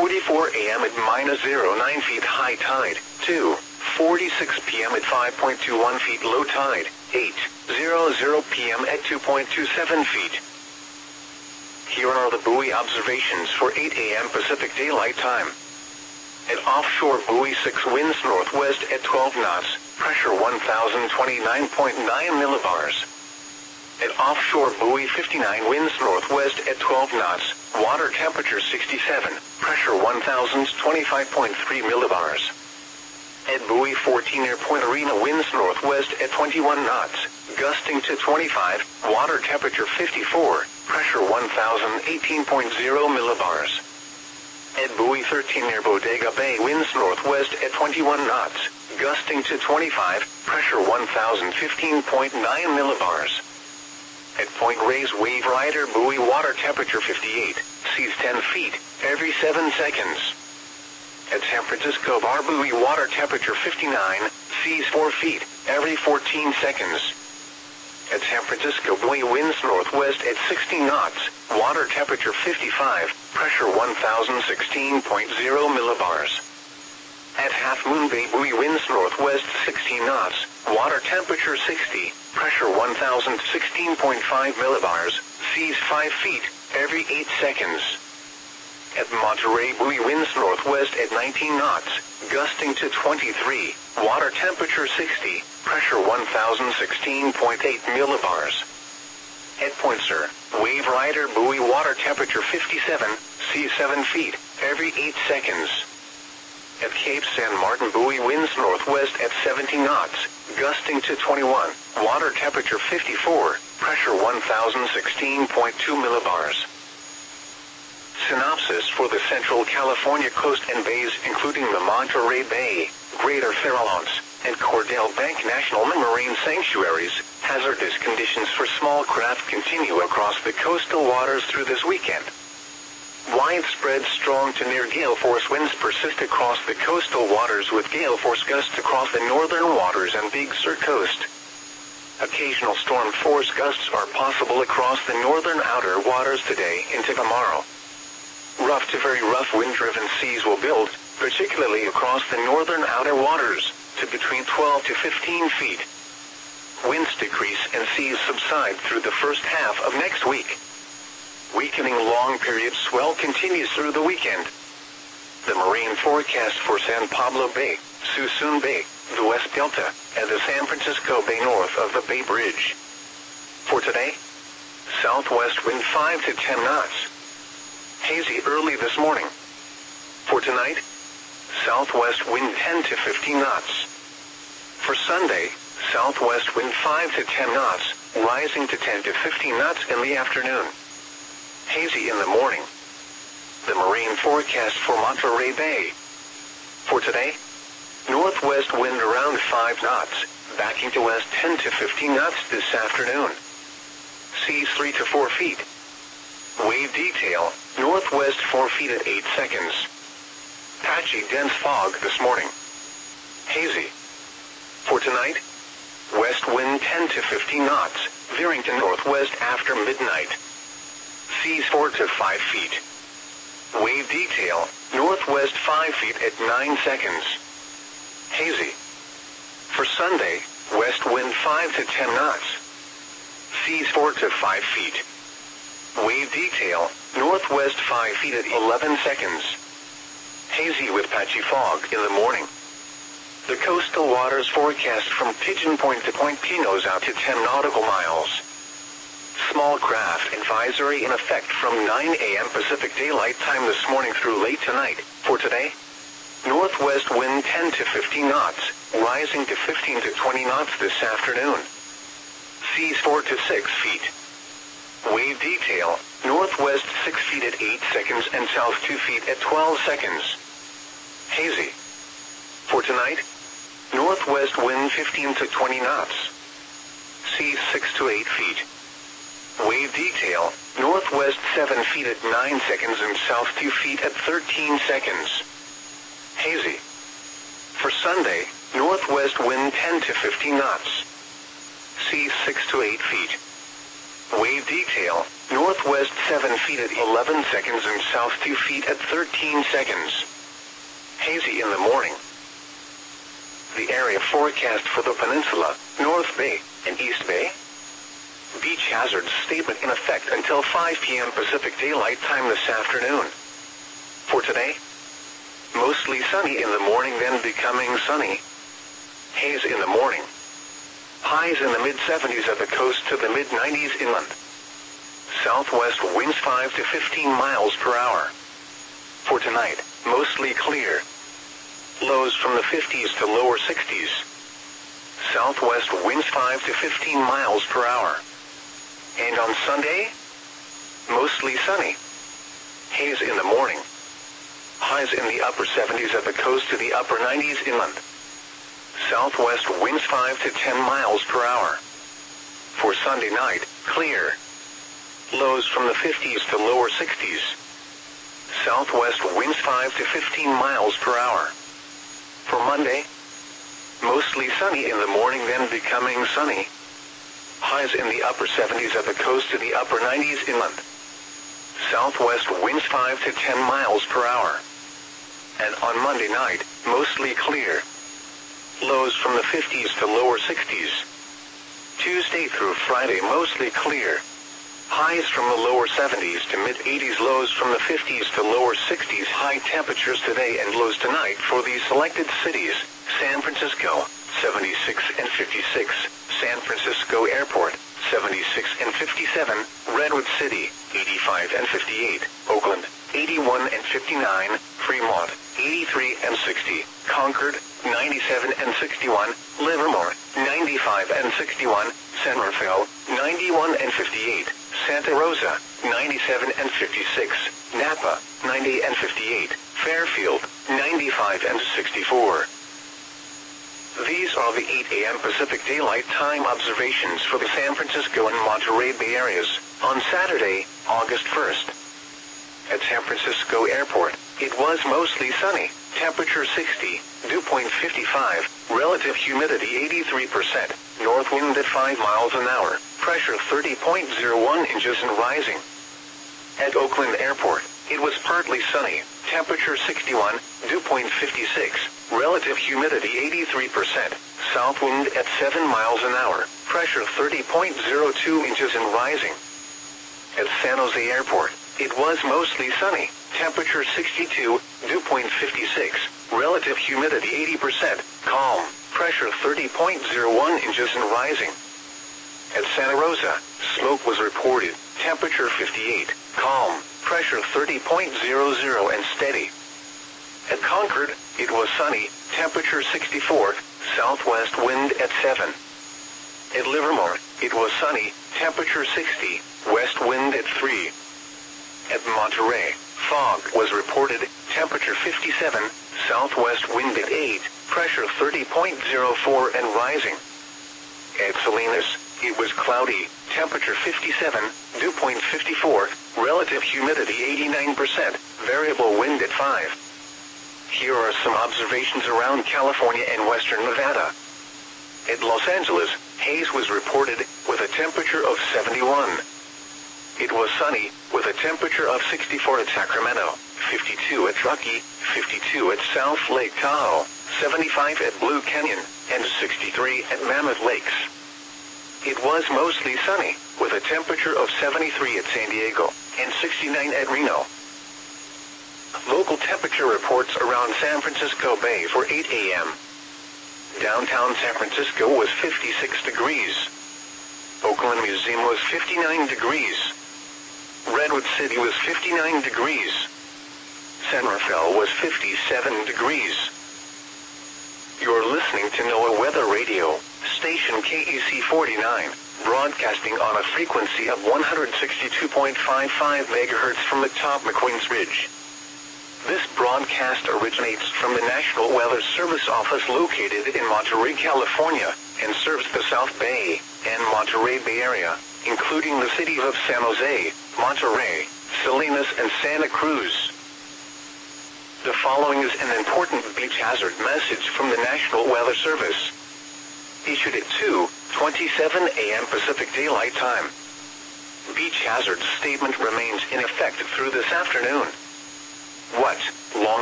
6:44 a.m. at -09 feet high tide. 2:46 p.m. at 5.21 feet low tide. 8:00 p.m. at 2.27 feet. Here are the buoy observations for 8 a.m. Pacific Daylight Time. At offshore buoy 6 winds northwest at 12 knots, pressure 1029.9 millibars. At offshore buoy 59 winds northwest at 12 knots, water temperature 67, pressure 1025.3 millibars. At buoy 14 near Point Arena winds northwest at 21 knots, gusting to 25, water temperature 54, pressure 1018.0 millibars. At buoy 13 near Bodega Bay winds northwest at 21 knots, gusting to 25, pressure 1015.9 millibars. At Point Reyes Wave Rider buoy water temperature 58, seas 10 feet, every 7 seconds. At San Francisco Bar buoy water temperature 59, seas 4 feet, every 14 seconds. At San Francisco buoy winds northwest at 60 knots, water temperature 55, pressure 1016.0 millibars. At Half Moon Bay buoy winds northwest 16 knots, water temperature 60, pressure 1016.5 millibars, seas 5 feet, every 8 seconds. At Monterey buoy winds northwest at 19 knots, gusting to 23, water temperature 60, pressure 1016.8 millibars. At Point Sur, Wave Rider buoy water temperature 57, seas 7 feet, every 8 seconds. At Cape San Martin buoy winds northwest at 70 knots, gusting to 21, water temperature 54, pressure 1016.2 millibars. Synopsis for the Central California coast and bays including the Monterey Bay, Greater Farallones, and Cordell Bank National Marine Sanctuaries, hazardous conditions for small craft continue across the coastal waters through this weekend. Widespread strong to near gale force winds persist across the coastal waters with gale force gusts across the northern waters and Big Sur coast. Occasional storm force gusts are possible across the northern outer waters today into tomorrow. Rough to very rough wind-driven seas will build, particularly across the northern outer waters, to between 12 to 15 feet. Winds decrease and seas subside through the first half of next week. Weakening long-period swell continues through the weekend. The marine forecast for San Pablo Bay, Suisun Bay, the West Delta, and the San Francisco Bay north of the Bay Bridge. For today, southwest wind 5 to 10 knots. Hazy early this morning. For tonight, southwest wind 10 to 15 knots. For Sunday, southwest wind 5 to 10 knots, rising to 10 to 15 knots in the afternoon. Hazy in the morning. The marine forecast for Monterey Bay. For today, northwest wind around 5 knots, backing to west 10 to 15 knots this afternoon. Seas 3 to 4 feet. Wave detail, northwest 4 feet at 8 seconds. Patchy dense fog this morning. Hazy. For tonight, west wind 10 to 15 knots, veering to northwest after midnight. Seas 4 to 5 feet. Wave detail, northwest 5 feet at 9 seconds. Hazy. For Sunday, west wind 5 to 10 knots. Seas 4 to 5 feet. Wave detail, northwest 5 feet at 11 seconds. Hazy with patchy fog in the morning. The coastal waters forecast from Pigeon Point to Point Pinos out to 10 nautical miles. Small craft advisory in effect from 9 a.m. Pacific Daylight Time this morning through late tonight. For today, northwest wind 10 to 15 knots, rising to 15 to 20 knots this afternoon. Seas 4 to 6 feet. Wave detail, northwest 6 feet at 8 seconds and south 2 feet at 12 seconds. Hazy. For tonight, northwest wind 15 to 20 knots. Seas 6 to 8 feet. Wave detail, northwest 7 feet at 9 seconds and south 2 feet at 13 seconds. Hazy. For Sunday, northwest wind 10 to 15 knots. Seas 6 to 8 feet. Wave detail, northwest 7 feet at 11 seconds and south 2 feet at 13 seconds. Hazy in the morning. The area forecast for the peninsula, North Bay, and East Bay. Beach hazard statement in effect until 5 p.m. Pacific Daylight Time this afternoon. For today, mostly sunny in the morning, then becoming sunny. Haze in the morning. Highs in the mid-70s at the coast to the mid-90s inland. Southwest winds 5 to 15 miles per hour. For tonight, mostly clear. Lows from the 50s to lower 60s. Southwest winds 5 to 15 miles per hour. And on Sunday, mostly sunny. Haze in the morning. Highs in the upper 70s at the coast to the upper 90s inland. Southwest winds 5 to 10 miles per hour. For Sunday night, clear. Lows from the 50s to lower 60s. Southwest winds 5 to 15 miles per hour. For Monday, mostly sunny in the morning, then becoming sunny. Highs in the upper 70s at the coast to the upper 90s inland. Southwest winds 5 to 10 miles per hour. And on Monday night, mostly clear. Lows from the 50s to lower 60s. Tuesday through Friday, mostly clear. Highs from the lower 70s to mid-80s, lows from the 50s to lower 60s. High temperatures today and lows tonight for these selected cities: San Francisco, 76 and 56, San Francisco Airport, 76 and 57, Redwood City, 85 and 58, Oakland, 81 and 59, Fremont, 83 and 60, Concord, 97 and 61, Livermore, 95 and 61, San Rafael, 91 and 58, Santa Rosa, 97 and 56, Napa, 90 and 58, Fairfield, 95 and 64. These are the 8 a.m. Pacific Daylight Time observations for the San Francisco and Monterey Bay areas on Saturday, August 1st. At San Francisco Airport, it was mostly sunny, temperature 60, dew point 55, relative humidity 83%, north wind at 5 miles an hour, pressure 30.01 inches and rising. At Oakland Airport, it was partly sunny, temperature 61, dew point 56, relative humidity 83%, south wind at 7 miles an hour, pressure 30.02 inches and rising. At San Jose Airport, it was mostly sunny, temperature 62, dew point 56, relative humidity 80%, calm, pressure 30.01 inches and rising. At Santa Rosa, smoke was reported, temperature 58, calm, pressure 30.00 and steady. At Concord, it was sunny, temperature 64, southwest wind at 7. At Livermore, it was sunny, temperature 60, west wind at 3. At Monterey, fog was reported, temperature 57, southwest wind at 8, pressure 30.04 and rising. At Salinas, it was cloudy, temperature 57, dew point 54, relative humidity 89%, variable wind at 5. Here are some observations around California and western Nevada. At Los Angeles, haze was reported, with a temperature of 71. It was sunny, with a temperature of 64 at Sacramento, 52 at Truckee, 52 at South Lake Tahoe, 75 at Blue Canyon, and 63 at Mammoth Lakes. It was mostly sunny, with a temperature of 73 at San Diego, and 69 at Reno. Local temperature reports around San Francisco Bay for 8 a.m. Downtown San Francisco was 56 degrees. Oakland Museum was 59 degrees. Redwood City was 59 degrees. San Rafael was 57 degrees. You're listening to NOAA Weather Radio, station KEC 49, broadcasting on a frequency of 162.55 MHz from atop McQueen's Ridge. This broadcast originates from the National Weather Service office located in Monterey, California, and serves the South Bay and Monterey Bay area, including the cities of San Jose, Monterey, Salinas, and Santa Cruz. The following is an important beach hazard message from the National Weather Service. Issued at 2:27 a.m. Pacific Daylight Time. beach hazards statement remains in effect through this afternoon. What, long